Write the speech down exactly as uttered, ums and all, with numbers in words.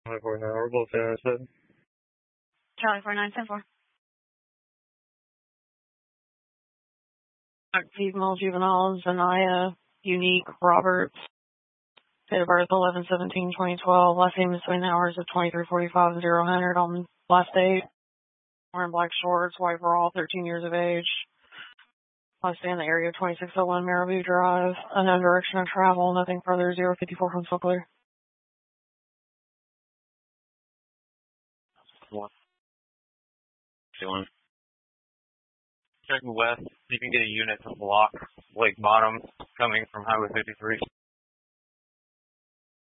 County four nine, we're both in, I said. Charlie four nine seven four. Female juveniles, Zanaya, Unique, Roberts. Date of birth eleven seventeen twenty twelve. Last name is between the hours of twenty-three forty-five and zero hundred on last date. Wearing black shorts, white bra, thirteen years of age. Last day in the area of twenty-six oh one Marabou Drive. Unknown direction of travel, nothing further, zero fifty-four from so clear. One. Two one. Checking west, you can get a unit to block Lake Bottom coming from Highway fifty-three.